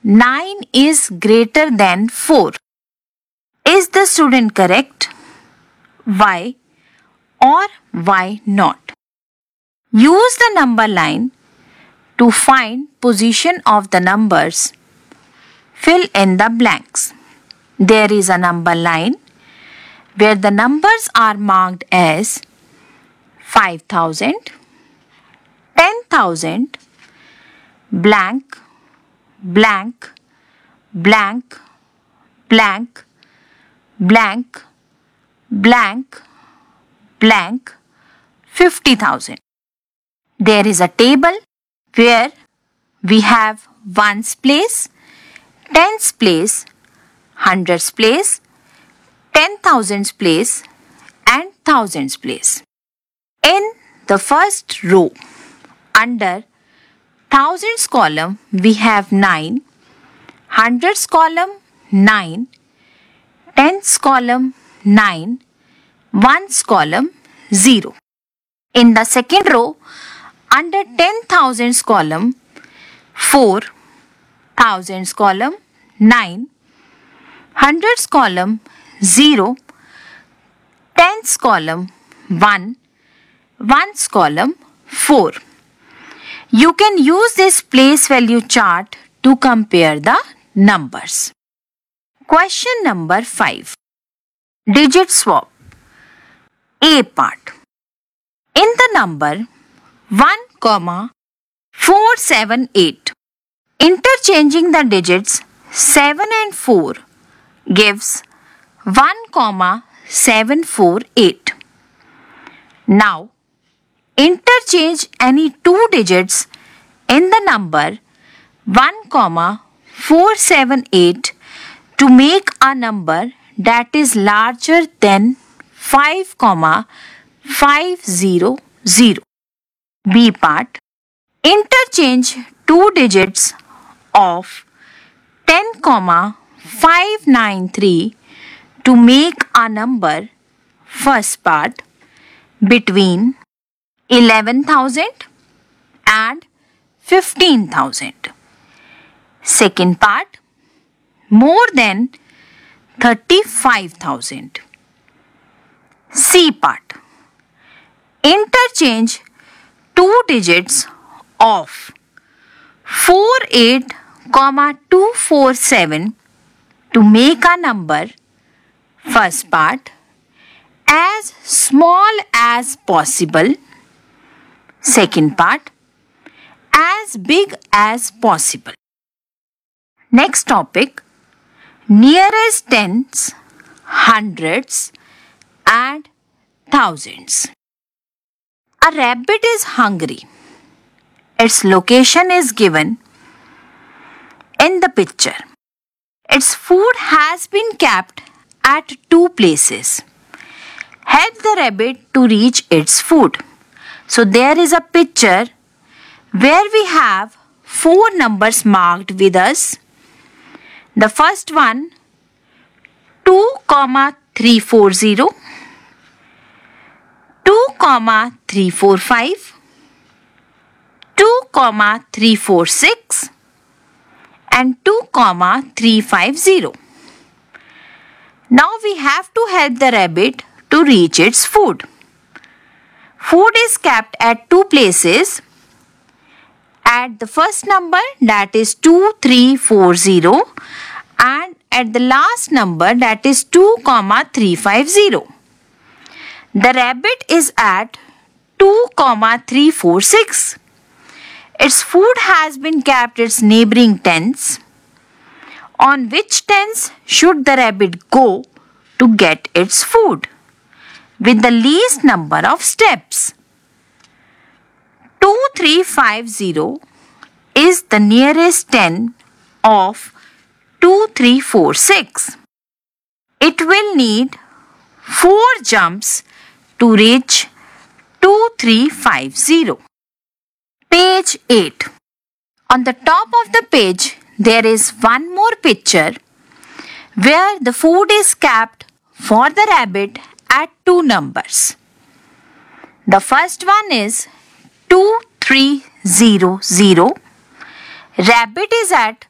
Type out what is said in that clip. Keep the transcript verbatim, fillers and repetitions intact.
nine is greater than four. Is the student correct? Why or why not? Use the number line to find position of the numbers. Fill in the blanks. There is a number line where the numbers are marked as five thousand, ten thousand, blank, blank, blank, blank, blank, blank, blank, fifty thousand. There is a table where we have ones place, tens place, hundreds place, ten thousands place and thousands place. In the first row, under thousands column, we have nine, hundreds column nine, tens column nine, ones column zero. In the second row, under ten thousands column, four, thousands column nine, hundreds column zero, tens column one, ones column four. You can use this place value chart to compare the numbers. Question number five. Digit swap. A part. In the number one, four seven eight, interchanging the digits seven and four gives one, seven four eight. Now, interchange any two digits in the number one, four seven eight to make a number that is larger than five, five zero zero. B part. Interchange two digits of ten, five nine three to make a number, first part, between eleven thousand and fifteen thousand. Second part, more than thirty-five thousand. C part. Interchange two digits of forty-eight, two forty-seven to make a number, first part, as small as possible. Second part, as big as possible. Next topic, nearest tens, hundreds and thousands. A rabbit is hungry. Its location is given in the picture. Its food has been kept at two places. Help the rabbit to reach its food. So there is a picture where we have four numbers marked with us. The first one, two, three four zero, two, three four five, two, three four six and two, three five zero. Now we have to help the rabbit to reach its food. Food is kept at two places. At the first number, that is two three four zero, and at the last number, that is two, three five zero. The rabbit is at two, three four six. Its food has been kept at its neighboring tens. On which tens should the rabbit go to get its food with the least number of steps? two three five zero is the nearest ten of two three four six. It will need four jumps to reach two three five zero. Page eight. On the top of the page, there is one more picture where the food is kept for the rabbit at two numbers. The first one is two three zero zero. Rabbit is at